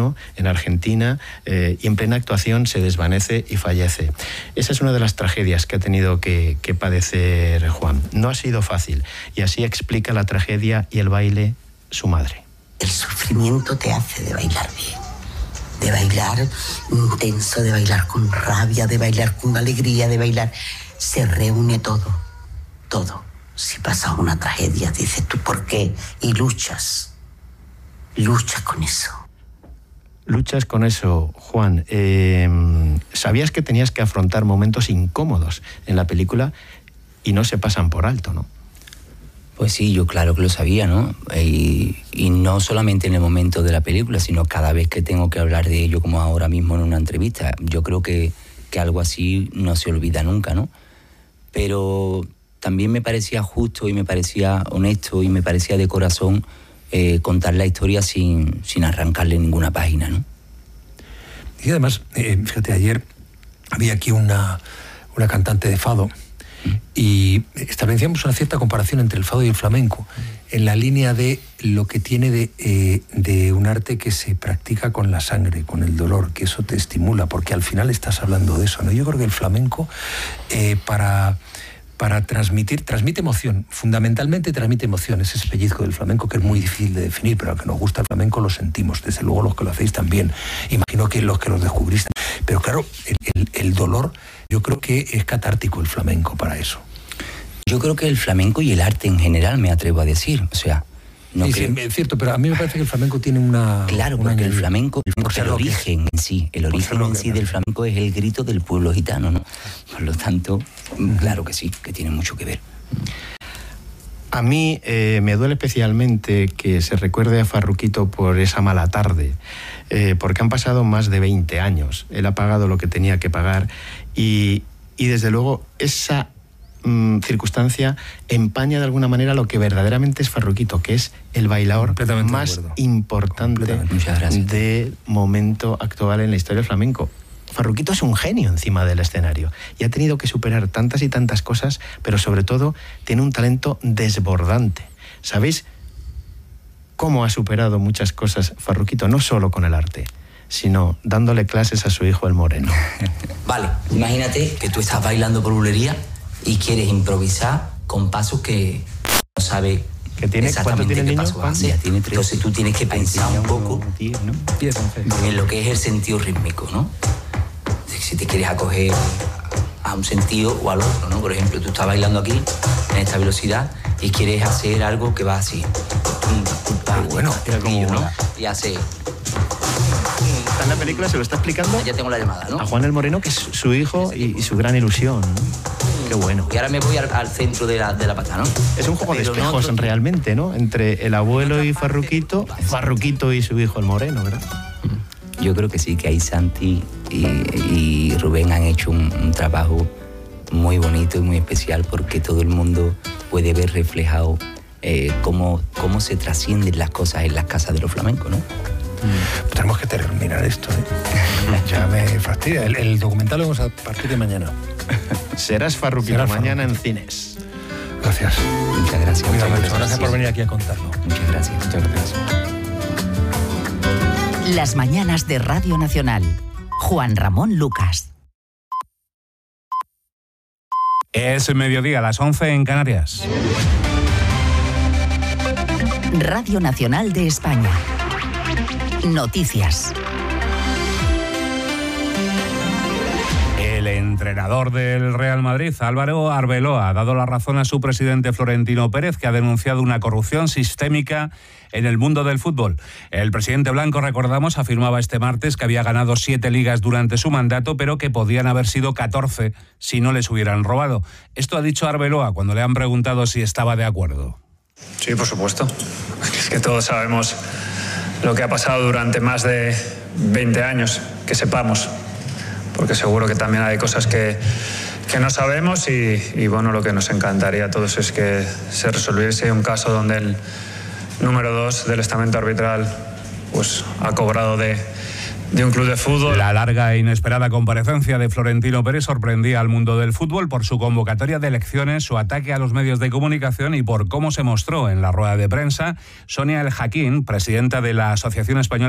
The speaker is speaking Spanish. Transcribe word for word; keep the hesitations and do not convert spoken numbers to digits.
Moreno, en Argentina, eh, y en plena actuación se desvanece y fallece. Esa es una de las tragedias que ha tenido que, que padecer Juan. No ha sido fácil, y así explica la tragedia y el baile su madre. El sufrimiento te hace de bailar bien, de bailar intenso, de bailar con rabia, de bailar con alegría, de bailar... Se reúne todo, todo. Si pasa una tragedia, dices tú por qué, y luchas, luchas con eso. Luchas con eso, Juan. Eh, sabías que tenías que afrontar momentos incómodos en la película y no se pasan por alto, ¿no? Pues sí, yo claro que lo sabía, ¿no? Y, y no solamente en el momento de la película, sino cada vez que tengo que hablar de ello, como ahora mismo en una entrevista. Yo creo que, que algo así no se olvida nunca, ¿no? Pero también me parecía justo y me parecía honesto y me parecía de corazón eh, contar la historia sin, sin arrancarle ninguna página, ¿no? Y además, eh, fíjate, ayer había aquí una, una cantante de fado y establecíamos una cierta comparación entre el fado y el flamenco en la línea de lo que tiene de, eh, de un arte que se practica con la sangre, con el dolor, que eso te estimula, porque al final estás hablando de eso, ¿no? Yo creo que el flamenco eh, para, para transmitir, transmite emoción, fundamentalmente transmite emoción, ese pellizco del flamenco que es muy difícil de definir, pero a los que nos gusta el flamenco lo sentimos, desde luego los que lo hacéis también, imagino que los que los descubriste, pero claro, el, el, el dolor, yo creo que es catártico el flamenco para eso. Yo creo que el flamenco y el arte en general, me atrevo a decir, o sea... No sí, creo... sí, es cierto, pero a mí me parece que el flamenco tiene una... Claro, una porque el flamenco, el, el origen que... en sí, el origen en sí del flamenco es el grito del pueblo gitano, ¿no? Por lo tanto, claro que sí, que tiene mucho que ver. A mí eh, me duele especialmente que se recuerde a Farruquito por esa mala tarde, eh, porque han pasado más de veinte años. Él ha pagado lo que tenía que pagar y, y desde luego esa mmm, circunstancia empaña de alguna manera lo que verdaderamente es Farruquito, que es el bailaor más importante del momento actual en la historia del flamenco. Farruquito es un genio encima del escenario y ha tenido que superar tantas y tantas cosas, pero sobre todo tiene un talento desbordante. ¿Sabéis cómo ha superado muchas cosas Farruquito? No solo con el arte, sino dándole clases a su hijo el Moreno. Vale, imagínate que tú estás bailando por bulería y quieres improvisar con pasos que no sabes ¿Qué tiene? exactamente ¿Tiene qué niño? pasos hacer. Entonces tú tienes que pensar un poco en lo que es el sentido rítmico, ¿no? Si te quieres acoger a un sentido o al otro, ¿no? Por ejemplo, tú estás bailando aquí, en esta velocidad, y quieres hacer algo que va así. Qué bueno, era como... ¿no? Y hace... Está en la película, se lo está explicando. Ya tengo la llamada, ¿no? A Juan el Moreno, que es su hijo y, y su gran ilusión, ¿no? Qué bueno. Y ahora me voy al, al centro de la, de la pata, ¿no? Es un juego Pero de espejos, no, otro... realmente, ¿no? Entre el abuelo y Farruquito, Farruquito y su hijo el Moreno, ¿verdad? Yo creo que sí, que ahí Santi y, y Rubén han hecho un, un trabajo muy bonito y muy especial, porque todo el mundo puede ver reflejado eh, cómo, cómo se trascienden las cosas en las casas de los flamencos, ¿no? Pues tenemos que terminar esto, ¿eh? Ya me fastidia. El, el documental lo vamos a partir de mañana. Serás Farruquito Serás mañana Farruquito. en cines. Gracias. Muchas gracias. Muchas gracias. gracias. Gracias por venir aquí a contarlo. Muchas gracias. Muchas gracias. Las mañanas de Radio Nacional. Juan Ramón Lucas. Es mediodía, a las once en Canarias. Radio Nacional de España. Noticias. El entrenador del Real Madrid, Álvaro Arbeloa, ha dado la razón a su presidente Florentino Pérez, que ha denunciado una corrupción sistémica en el mundo del fútbol. El presidente blanco, recordamos, afirmaba este martes que había ganado siete ligas durante su mandato, pero que podían haber sido catorce si no les hubieran robado. Esto ha dicho Arbeloa cuando le han preguntado si estaba de acuerdo. Sí, por supuesto. Es que todos sabemos lo que ha pasado durante más de veinte años, que sepamos, porque seguro que también hay cosas que, que no sabemos y, y bueno, lo que nos encantaría a todos es que se resolviese un caso donde el número dos del estamento arbitral pues ha cobrado de, de un club de fútbol. La larga e inesperada comparecencia de Florentino Pérez sorprendía al mundo del fútbol por su convocatoria de elecciones, su ataque a los medios de comunicación y por cómo se mostró en la rueda de prensa Sonia El Jaquín, presidenta de la Asociación Española